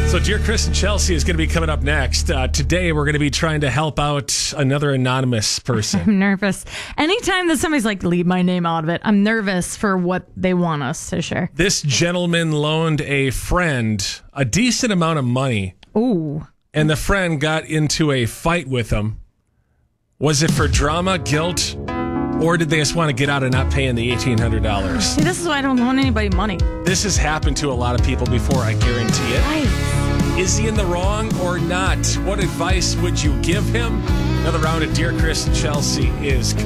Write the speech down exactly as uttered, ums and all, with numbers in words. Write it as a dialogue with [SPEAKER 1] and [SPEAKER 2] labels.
[SPEAKER 1] So, Dear Chris and Chelsea is going to be coming up next. Uh, today, we're going to be trying to help out another anonymous person.
[SPEAKER 2] I'm nervous. Anytime that somebody's like, leave my name out of it, I'm nervous for what they want us to share.
[SPEAKER 1] This gentleman loaned a friend a decent amount of money,
[SPEAKER 2] Ooh.
[SPEAKER 1] and the friend got into a fight with him. Was it for drama, guilt, or did they just want to get out of not paying the eighteen hundred dollars?
[SPEAKER 2] See, this is why I don't loan anybody money.
[SPEAKER 1] This has happened to a lot of people before, I guarantee it.
[SPEAKER 2] Right.
[SPEAKER 1] Is he in the wrong or not? What advice would you give him? Another round of Dear Chris and Chelsea is coming.